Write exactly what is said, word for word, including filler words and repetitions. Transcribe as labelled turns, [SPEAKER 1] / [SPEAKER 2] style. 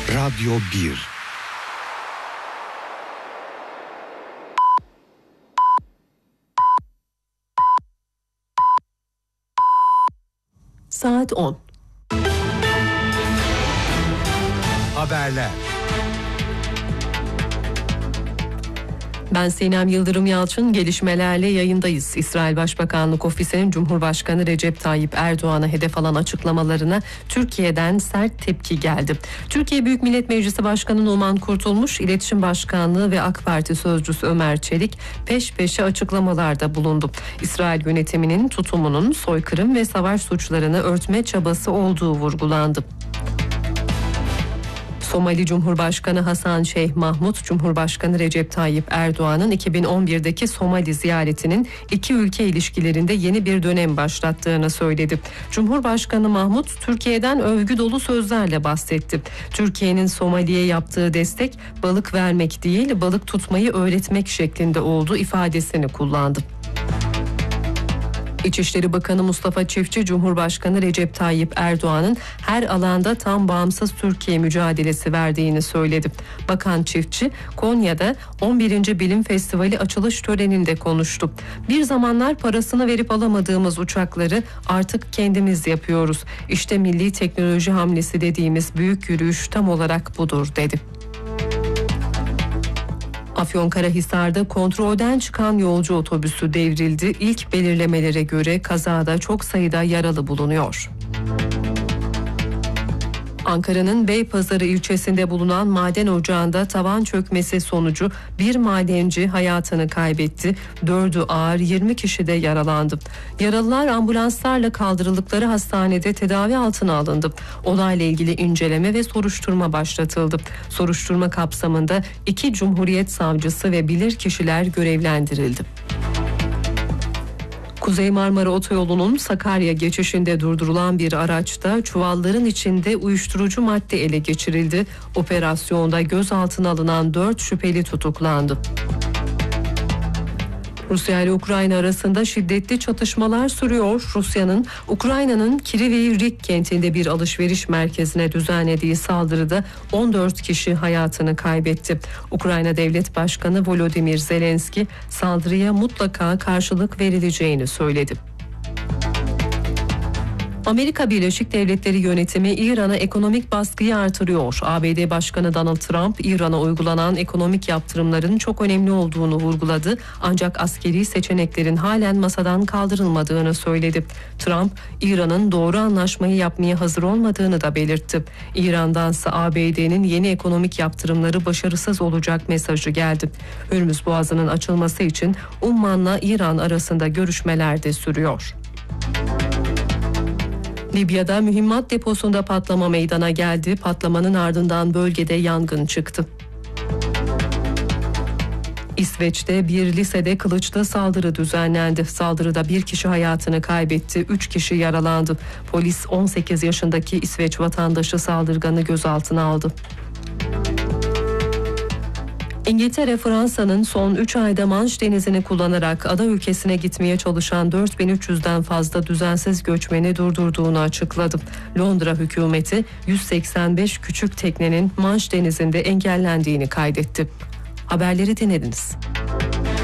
[SPEAKER 1] Radyo bir.
[SPEAKER 2] Saat on.
[SPEAKER 1] Haberler.
[SPEAKER 2] Ben Sinem Yıldırım Yalçın, gelişmelerle yayındayız. İsrail Başbakanlık Ofisi'nin Cumhurbaşkanı Recep Tayyip Erdoğan'a hedef alan açıklamalarına Türkiye'den sert tepki geldi. Türkiye Büyük Millet Meclisi Başkanı Numan Kurtulmuş, İletişim Başkanlığı ve AK Parti Sözcüsü Ömer Çelik peş peşe açıklamalarda bulundu. İsrail yönetiminin tutumunun soykırım ve savaş suçlarını örtme çabası olduğu vurgulandı. Somali Cumhurbaşkanı Hasan Şeyh Mahmut, Cumhurbaşkanı Recep Tayyip Erdoğan'ın iki bin on birdeki Somali ziyaretinin iki ülke ilişkilerinde yeni bir dönem başlattığını söyledi. Cumhurbaşkanı Mahmut, Türkiye'den övgü dolu sözlerle bahsetti. Türkiye'nin Somali'ye yaptığı destek balık vermek değil, balık tutmayı öğretmek şeklinde oldu ifadesini kullandı. İçişleri Bakanı Mustafa Çiftçi, Cumhurbaşkanı Recep Tayyip Erdoğan'ın her alanda tam bağımsız Türkiye mücadelesi verdiğini söyledi. Bakan Çiftçi, Konya'da on birinci Bilim Festivali açılış töreninde konuştu. Bir zamanlar parasını verip alamadığımız uçakları artık kendimiz yapıyoruz. İşte milli teknoloji hamlesi dediğimiz büyük yürüyüş tam olarak budur dedi. Afyonkarahisar'da kontrolden çıkan yolcu otobüsü devrildi. İlk belirlemelere göre kazada çok sayıda yaralı bulunuyor. Ankara'nın Beypazarı ilçesinde bulunan maden ocağında tavan çökmesi sonucu bir madenci hayatını kaybetti. Dördü ağır, yirmi kişi de yaralandı. Yaralılar ambulanslarla kaldırıldıkları hastanede tedavi altına alındı. Olayla ilgili inceleme ve soruşturma başlatıldı. Soruşturma kapsamında iki Cumhuriyet savcısı ve bilirkişiler görevlendirildi. Kuzey Marmara Otoyolu'nun Sakarya geçişinde durdurulan bir araçta çuvalların içinde uyuşturucu madde ele geçirildi. Operasyonda gözaltına alınan dört şüpheli tutuklandı. Rusya ile Ukrayna arasında şiddetli çatışmalar sürüyor. Rusya'nın Ukrayna'nın Kryvyi-Rih kentinde bir alışveriş merkezine düzenlediği saldırıda on dört kişi hayatını kaybetti. Ukrayna Devlet Başkanı Volodymyr Zelenski saldırıya mutlaka karşılık verileceğini söyledi. Amerika Birleşik Devletleri yönetimi İran'a ekonomik baskıyı artırıyor. A B D Başkanı Donald Trump, İran'a uygulanan ekonomik yaptırımların çok önemli olduğunu vurguladı. Ancak askeri seçeneklerin halen masadan kaldırılmadığını söyledi. Trump, İran'ın doğru anlaşmayı yapmaya hazır olmadığını da belirtti. İran'dansa A B D'nin yeni ekonomik yaptırımları başarısız olacak mesajı geldi. Hürmüz Boğazı'nın açılması için Umman'la İran arasında görüşmeler de sürüyor. Libya'da mühimmat deposunda patlama meydana geldi. Patlamanın ardından bölgede yangın çıktı. İsveç'te bir lisede kılıçlı saldırı düzenlendi. Saldırıda bir kişi hayatını kaybetti, üç kişi yaralandı. Polis on sekiz yaşındaki İsveç vatandaşı saldırganı gözaltına aldı. İngiltere, Fransa'nın son üç ayda Manş Denizi'ni kullanarak ada ülkesine gitmeye çalışan dört bin üç yüzden fazla düzensiz göçmeni durdurduğunu açıkladı. Londra hükümeti yüz seksen beş küçük teknenin Manş Denizi'nde engellendiğini kaydetti. Haberleri dinlediniz.